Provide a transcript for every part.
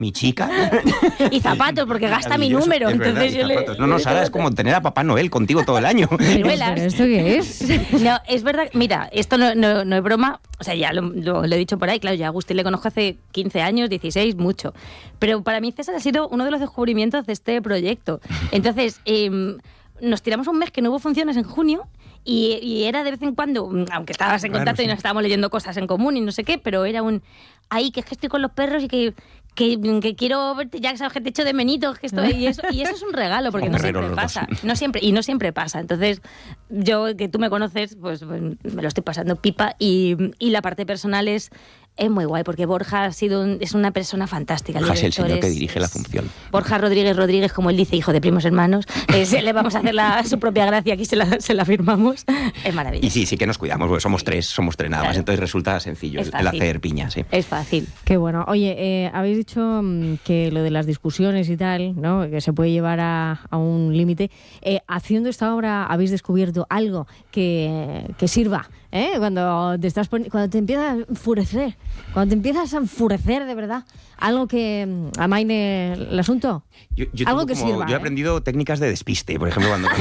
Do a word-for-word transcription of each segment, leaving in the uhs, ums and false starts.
mi chica. Y zapatos, porque gasta mi número. Entonces yo le... No, no, Sara, es como tener a Papá Noel contigo todo el año. ¿Pero esto qué es? No, es verdad, mira, esto no, no, no es broma, o sea, ya lo, lo, lo he dicho por ahí, claro, yo a Agustín le conozco hace quince años, dieciséis, mucho. Pero para mí César ha sido uno de los descubrimientos de este proyecto. Entonces, eh, nos tiramos un mes que no hubo funciones en junio. Y, y era de vez en cuando, aunque estabas en contacto, claro, sí, y nos estábamos leyendo cosas en común y no sé qué, pero era un, ahí que es que estoy con los perros y que, que, que quiero verte, ya sabes que te echo de menitos, que estoy, y eso, y eso es un regalo, porque no siempre pasa, no siempre, y no siempre pasa. Entonces, yo, que tú me conoces, pues, pues me lo estoy pasando pipa, y, y la parte personal es... Es muy guay, porque Borja ha sido un, es una persona fantástica. Borja es el señor que dirige la función. Borja Rodríguez Rodríguez, como él dice, hijo de primos hermanos. Eh, le vamos a hacer la, su propia gracia, aquí se la, se la firmamos. Es maravilloso. Y sí, sí que nos cuidamos, porque somos tres, somos tres nada más, claro. Entonces resulta sencillo el hacer piña, sí. Es fácil. Qué bueno. Oye, eh, habéis dicho que lo de las discusiones y tal, ¿no?, que se puede llevar a, a un límite. Eh, haciendo esta obra, ¿habéis descubierto algo que, que sirva? ¿Eh? Cuando te estás poni- cuando te empiezas a enfurecer, cuando te empiezas a enfurecer de verdad, algo que amaine el asunto, yo, yo algo que como, sirva. Yo he ¿eh? aprendido técnicas de despiste, por ejemplo, cuando,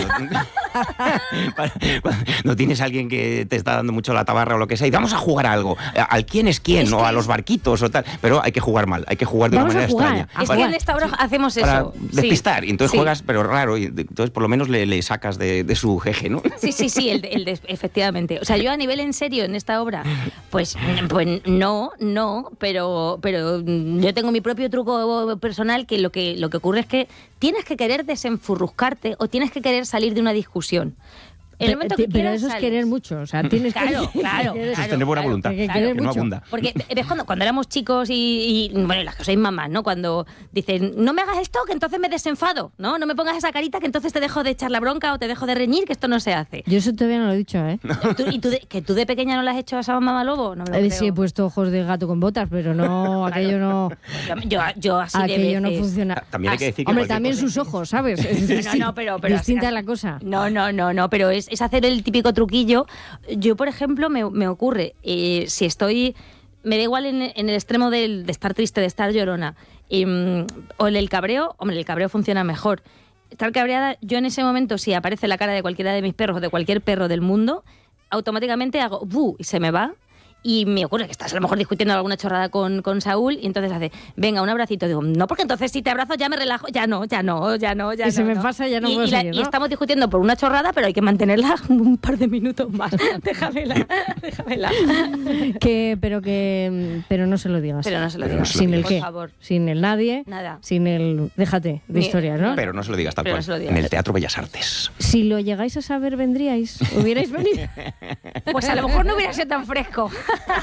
cuando, cuando tienes a alguien que te está dando mucho la tabarra o lo que sea, y vamos a jugar a algo, al quién es quién, es o que... a los barquitos o tal, pero hay que jugar mal, hay que jugar de vamos una manera jugar, extraña. Es para, que en esta obra hacemos eso. Para despistar, sí. y entonces sí. juegas, pero raro, y entonces por lo menos le, le sacas de, de su jeje, ¿no? Sí, sí, sí, el, el de, efectivamente. O sea, yo a nivel en serio en esta obra, pues, pues no, no, pero, pero yo tengo mi propio truco personal, que lo que lo que ocurre es que tienes que querer desenfurruscarte o tienes que querer salir de una discusión. El momento que pero eso sales. es querer mucho, o sea, tienes claro, que... Claro, claro. Eso es tener buena voluntad, que, claro, que no mucho. abunda. Porque ves cuando, cuando éramos chicos y, y, bueno, las que sois mamás, ¿no? Cuando dicen, no me hagas esto, que entonces me desenfado, ¿no? No me pongas esa carita, que entonces te dejo de echar la bronca o te dejo de reñir, que esto no se hace. Yo eso todavía no lo he dicho, ¿eh? ¿Tú, ¿Y tú de, que tú de pequeña no le has hecho a esa mamá lobo? No me lo Eh, creo. sí, he puesto ojos de gato con botas, pero no, aquello no... Yo, yo así de aquello veces. no funciona. También hay que decir que Hombre, cualquier también cosa- sus ojos, ¿sabes? Es No, no, pero- pero distinta así- la cosa. No, no, no, no, pero es, es hacer el típico truquillo. Yo, por ejemplo, me, me ocurre, eh, si estoy, me da igual en, en el extremo del, de estar triste, de estar llorona, eh, o el, el cabreo, hombre, el cabreo funciona mejor. Estar cabreada, yo en ese momento, si aparece la cara de cualquiera de mis perros o de cualquier perro del mundo, automáticamente hago ¡bu! Y se me va. Y me ocurre que estás a lo mejor discutiendo alguna chorrada con, con Saúl y entonces hace, venga, un abracito. Digo, no, porque entonces si te abrazo ya me relajo. Ya no, ya no, ya no, ya Y no. se me no. pasa, ya no y, puedo y, la- seguir, y ¿no? estamos discutiendo por una chorrada, pero hay que mantenerla un par de minutos más. Déjamela, déjamela. Que, pero que pero no se lo digas. Pero no se lo Pero digas. no se lo Sin el digas. qué. Por favor. Sin el nadie. Nada. Sin el déjate de Ni- historias, ¿no? Pero no se lo digas tal Pero cual. no se lo digas. En el Teatro Bellas Artes. Si lo llegáis a saber, vendríais. ¿Hubierais venido? Pues a lo mejor no hubiera sido tan fresco.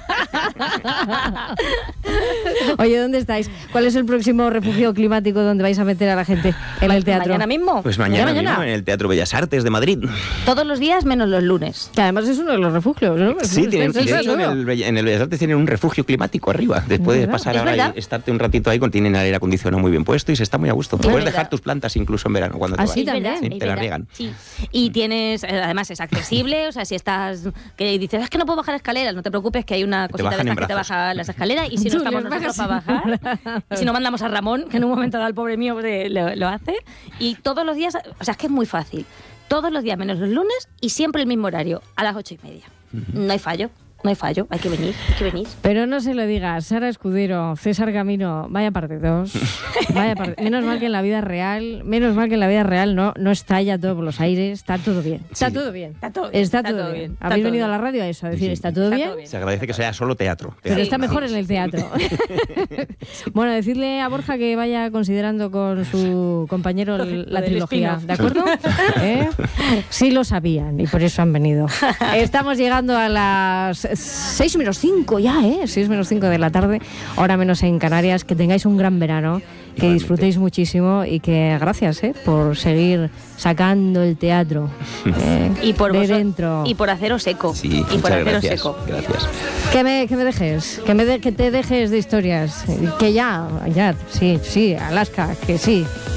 Oye, ¿dónde estáis? ¿Cuál es el próximo refugio climático donde vais a meter a la gente en el teatro? Mañana mismo. Pues mañana, ¿Ya mañana? mismo en el Teatro Bellas Artes de Madrid. Todos los días menos los lunes. Que además es uno de los refugios, ¿no? Sí, Es- tienen, es- es- de hecho, en es- el, Bella- en el Bellas Artes tienen un refugio climático arriba. Después de verdad? pasar ¿Es ahora verdad? y estarte un ratito ahí, tienen el aire acondicionado muy bien puesto y se está muy a gusto. Puedes verdad. dejar tus plantas incluso en verano cuando te Ah, vas. sí, Es también. verdad, Sí, es te la verdad. riegan. Sí. Y tienes, eh, además es accesible, o sea, si estás, que dices, es que no puedo bajar escaleras, no te preocupes, que hay una cosita de bajan estas en que te brazos. baja las escaleras, y si no Tú estamos les nosotros para bajas en bajar, y si no mandamos a Ramón, que en un momento dado el pobre mío pues, eh, lo, lo hace, y todos los días, o sea, es que es muy fácil, todos los días menos los lunes y siempre el mismo horario, a las ocho y media. No hay fallo. No hay fallo, hay que venir, hay que venir. Pero no se lo digas, Sara Escudero, César Camino, vaya parte dos. Vaya parte. Menos mal que en la vida real, menos mal que en la vida real no, no estalla todo por los aires, está todo bien. Está Sí. todo bien. Está todo bien, Está está todo todo bien. bien, está Habéis todo venido bien. a la radio a eso, a decir, Sí, sí. ¿está todo Está bien? todo bien. Se agradece que sea solo teatro. Pero teatro. está mejor en el teatro. Bueno, decirle a Borja que vaya considerando con su compañero l- la del trilogía, spin-off. ¿de acuerdo? ¿Eh? Sí lo sabían y por eso han venido. Estamos llegando a las seis menos cinco ya, ¿eh? seis menos cinco de la tarde, hora menos en Canarias. Que tengáis un gran verano, que Igualmente. disfrutéis muchísimo y que gracias ¿eh? por seguir sacando el teatro ¿eh? Y por de vosot- dentro. y por haceros eco. Sí, y por muchas haceros gracias. eco. Gracias. Que me, que me dejes, que, me de- que te dejes de historias. Que ya, ya, sí, sí, Alaska, que sí.